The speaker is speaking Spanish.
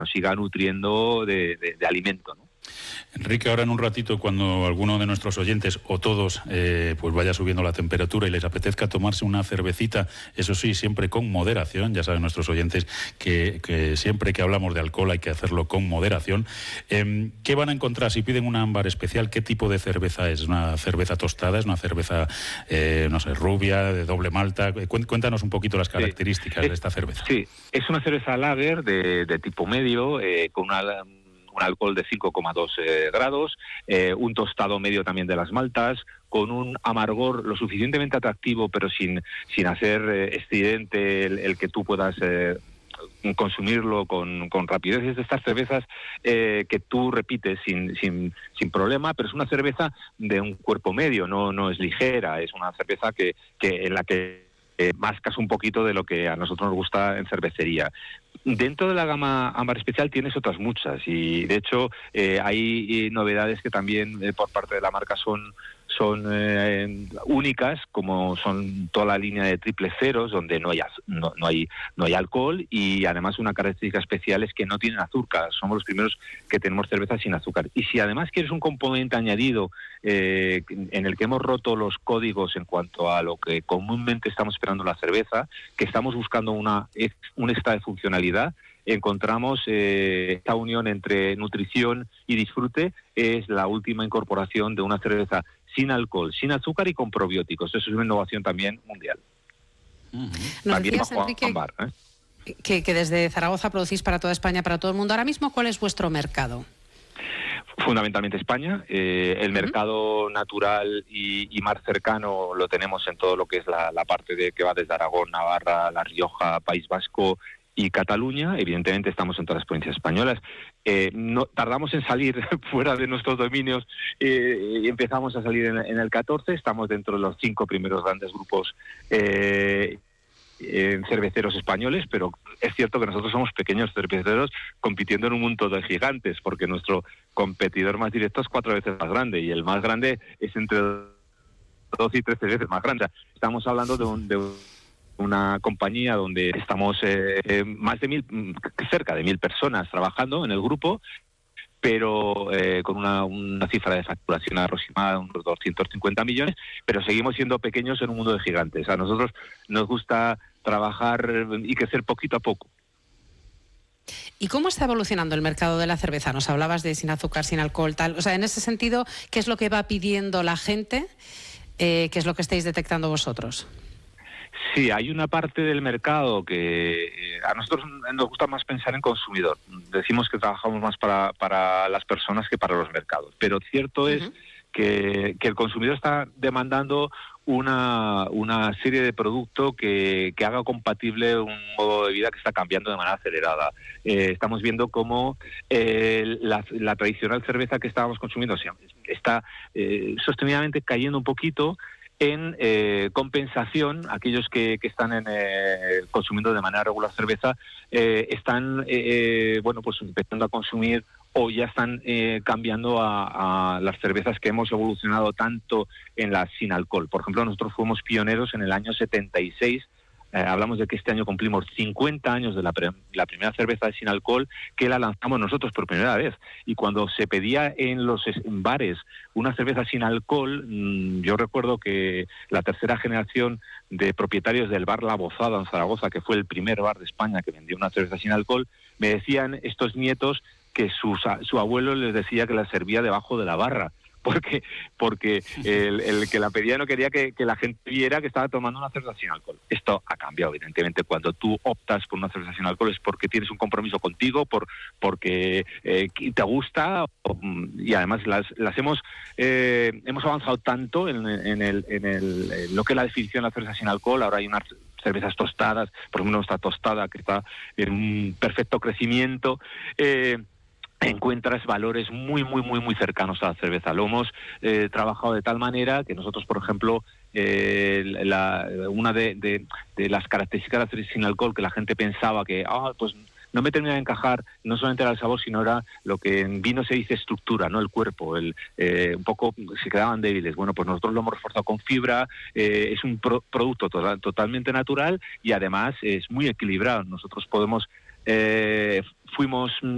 nos siga nutriendo de alimento, ¿no? Enrique, ahora en un ratito, cuando alguno de nuestros oyentes o todos pues vaya subiendo la temperatura y les apetezca tomarse una cervecita, eso sí, siempre con moderación, ya saben nuestros oyentes que siempre que hablamos de alcohol hay que hacerlo con moderación. ¿Qué van a encontrar si piden una ámbar especial? ¿Qué tipo de cerveza es? ¿Es una cerveza tostada? ¿Es una cerveza, no sé, rubia, de doble malta? Cuéntanos un poquito las características de esta cerveza. Sí, es una cerveza lager de tipo medio, con un alcohol de 5,2 grados, un tostado medio también de las maltas, con un amargor lo suficientemente atractivo, pero sin hacer estridente el que tú puedas consumirlo con rapidez. Es de estas cervezas que tú repites sin problema, pero es una cerveza de un cuerpo medio, no es ligera, es una cerveza que en la que mascas un poquito de lo que a nosotros nos gusta en cervecería. Dentro de la gama ámbar especial tienes otras muchas y de hecho hay novedades que también por parte de la marca son únicas, como son toda la línea de triple ceros, donde no hay alcohol, y además una característica especial es que no tienen azúcar. Somos los primeros que tenemos cerveza sin azúcar. Y si además quieres un componente añadido en el que hemos roto los códigos en cuanto a lo que comúnmente estamos esperando en la cerveza, que estamos buscando un extra de funcionalidad, encontramos esta unión entre nutrición y disfrute. Es la última incorporación de una cerveza sin alcohol, sin azúcar y con probióticos. Eso es una innovación también mundial. Nos También decías, bajo Enrique, ámbar, que desde Zaragoza producís para toda España, para todo el mundo. Ahora mismo, ¿cuál es vuestro mercado? Fundamentalmente España. El mercado natural y más cercano lo tenemos en todo lo que es la parte que va desde Aragón, Navarra, La Rioja, País Vasco y Cataluña. Evidentemente estamos en todas las provincias españolas. No tardamos en salir fuera de nuestros dominios y empezamos a salir en el 14. Estamos dentro de los 5 primeros grandes grupos cerveceros españoles, pero es cierto que nosotros somos pequeños cerveceros compitiendo en un mundo de gigantes, porque nuestro competidor más directo es 4 veces más grande y el más grande es entre 12 y 13 veces más grande. Estamos hablando de una compañía donde estamos cerca de 1.000 personas trabajando en el grupo, pero con una cifra de facturación aproximada de unos 250 millones, pero seguimos siendo pequeños en un mundo de gigantes. A nosotros nos gusta trabajar y crecer poquito a poco. ¿Y cómo está evolucionando el mercado de la cerveza? Nos hablabas de sin azúcar, sin alcohol, tal. O sea, en ese sentido, ¿qué es lo que va pidiendo la gente? ¿Qué es lo que estáis detectando vosotros? Sí, hay una parte del mercado que a nosotros nos gusta más pensar en consumidor. Decimos que trabajamos más para las personas que para los mercados, pero cierto es que el consumidor está demandando una serie de productos que haga compatible un modo de vida que está cambiando de manera acelerada. Estamos viendo cómo la tradicional cerveza que estábamos consumiendo está sostenidamente cayendo un poquito. En compensación, aquellos que están consumiendo de manera regular cerveza están pues empezando a consumir o ya están cambiando a las cervezas que hemos evolucionado tanto en las sin alcohol. Por ejemplo, nosotros fuimos pioneros en el año 76. Hablamos de que este año cumplimos 50 años de la primera cerveza sin alcohol, que la lanzamos nosotros por primera vez. Y cuando se pedía en los bares una cerveza sin alcohol, yo recuerdo que la tercera generación de propietarios del bar La Bozada en Zaragoza, que fue el primer bar de España que vendió una cerveza sin alcohol, me decían estos nietos que su abuelo les decía que la servía debajo de la barra. Porque el que la pedía no quería que la gente viera que estaba tomando una cerveza sin alcohol. Esto ha cambiado, evidentemente. Cuando tú optas por una cerveza sin alcohol es porque tienes un compromiso contigo, porque te gusta, y además las hemos avanzado tanto en lo que es la definición de la cerveza sin alcohol. Ahora hay unas cervezas tostadas, por ejemplo nuestra tostada, que está en un perfecto crecimiento. Encuentras valores muy cercanos a la cerveza. Lo hemos trabajado de tal manera que nosotros, por ejemplo, una de las características de la cerveza sin alcohol que la gente pensaba que pues no me terminaba de encajar, no solamente era el sabor, sino era lo que en vino se dice estructura, ¿no? El cuerpo, un poco se quedaban débiles. Bueno, pues nosotros lo hemos reforzado con fibra, es un producto totalmente natural y además es muy equilibrado. Nosotros fuimos